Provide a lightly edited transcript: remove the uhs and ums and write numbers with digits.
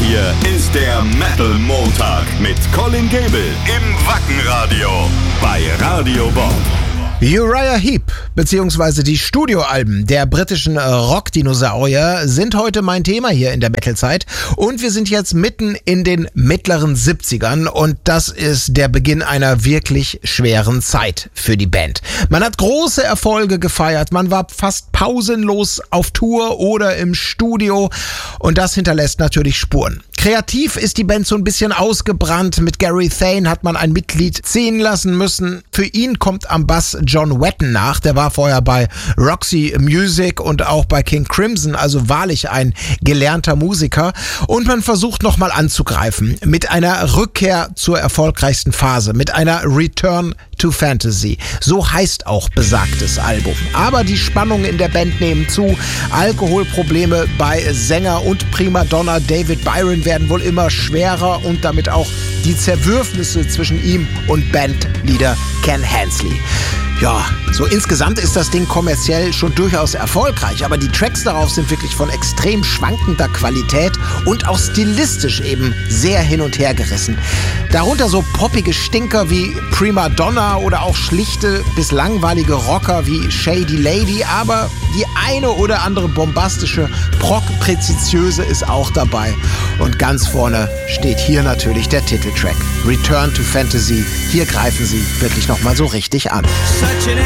hier ist der Metal Montag mit Colin Gable im Wackenradio bei Radio Bob. Uriah Heep bzw. die Studioalben der britischen Rockdinosaurier sind heute mein Thema hier in der Metalzeit und wir sind jetzt mitten in den mittleren 70ern und das ist der Beginn einer wirklich schweren Zeit für die Band. Man hat große Erfolge gefeiert, man war fast pausenlos auf Tour oder im Studio und das hinterlässt natürlich Spuren. Kreativ ist die Band so ein bisschen ausgebrannt. Mit Gary Thane hat man ein Mitglied ziehen lassen müssen. Für ihn kommt am Bass John Wetton nach. Der war vorher bei Roxy Music und auch bei King Crimson, also wahrlich ein gelernter Musiker. Und man versucht nochmal anzugreifen mit einer Rückkehr zur erfolgreichsten Phase, mit einer Return to Fantasy. So heißt auch besagtes Album. Aber die Spannungen in der Band nehmen zu. Alkoholprobleme bei Sänger und Primadonna David Byron werden wohl immer schwerer und damit auch die Zerwürfnisse zwischen ihm und Bandleader Ken Hensley. Ja, so insgesamt ist das Ding kommerziell schon durchaus erfolgreich, aber die Tracks darauf sind wirklich von extrem schwankender Qualität und auch stilistisch eben sehr hin und her gerissen. Darunter so poppige Stinker wie Primadonna oder auch schlichte bis langweilige Rocker wie Shady Lady, aber die eine oder andere bombastische Prog-Präzisiöse ist auch dabei. Und ganz vorne steht hier natürlich der Titeltrack Return to Fantasy. Hier greifen sie wirklich nochmal so richtig an. Such an